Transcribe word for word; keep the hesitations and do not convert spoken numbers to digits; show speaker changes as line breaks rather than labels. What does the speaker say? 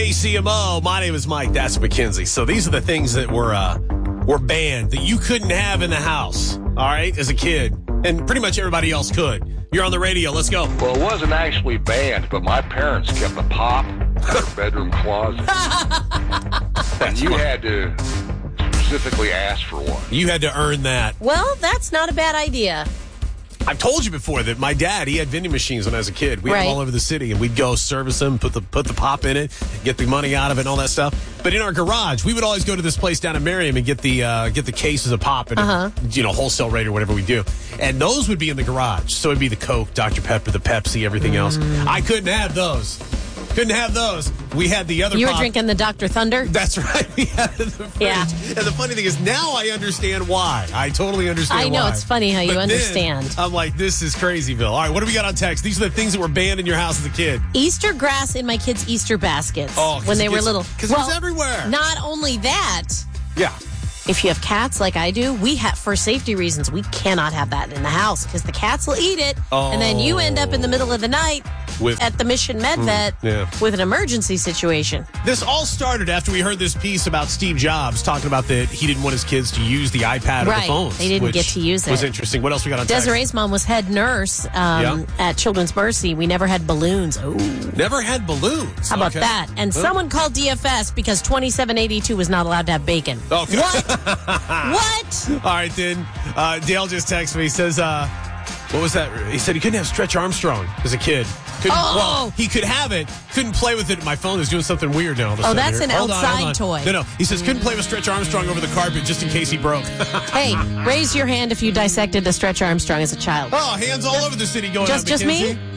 K C M O. My name is Mike. That's Mackenzie. So these are the things that were uh, were banned that you couldn't have in the house, all right, as a kid. And pretty much everybody else could. You're on the radio. Let's go.
Well, it wasn't actually banned, but my parents kept a pop in their bedroom closet. And you had to specifically ask for one.
You had to earn that.
Well, that's not a bad idea.
I've told you before that my dad, he had vending machines when I was a kid. We had
Right.
them all over the city, and we'd go service them, put the put the pop in it, get the money out of it, and all that stuff. But in our garage, we would always go to this place down in Merriam and get the uh, get the cases of pop at
Uh-huh.
a, you know, wholesale rate or whatever we do. And those would be in the garage. So it'd be the Coke, Doctor Pepper, the Pepsi, everything else. I couldn't have those. Couldn't have those. We had the other
You were
pop.
drinking the Doctor Thunder?
That's right. We had it in the fridge.
Yeah.
And the funny thing is, now I understand why. I totally understand
I know,
why.
it's funny how you
But then,
understand.
I'm like, this is crazyville. All right, what do we got on text? These are the things that were banned in your house as a kid.
Easter grass in my kids' Easter baskets
Oh, 'cause
when they
it
were
gets-
little.
'cause it was everywhere.
Not only that,
Yeah.
if you have cats like I do, we have, for safety reasons, we cannot have that in the house because the cats will eat it, and then you end up in the middle of the night
With-
at the Mission Med Vet
yeah.
with an emergency situation.
This all started after we heard this piece about Steve Jobs talking about that he didn't want his kids to use the iPad or
Right.
the phones.
They didn't
which
get to use
was
it.
interesting. What else we got on text?
Desiree's mom was head nurse um,
Yeah.
at Children's Mercy. We never had balloons. Oh,
Never had balloons.
how about
Okay.
that? And
Huh?
someone called D F S because twenty-seven eighty-two was not allowed to have bacon.
Okay.
What? What?
All right, then. Uh, Dale just texted me. He says, uh, what was that? He said he couldn't have Stretch Armstrong as a kid. Couldn't,
Oh.
Well, he could have it. Couldn't play with it. My phone is doing something weird now. All of a
Oh,
sudden
that's
here.
an
Hold on,
outside
hold on.
toy.
No, no. He says couldn't play with Stretch Armstrong over the carpet just in case he broke.
Hey, raise your hand if you dissected a Stretch Armstrong as a child.
Oh, hands all over the city going
Just,
on,
just me?
Mackenzie.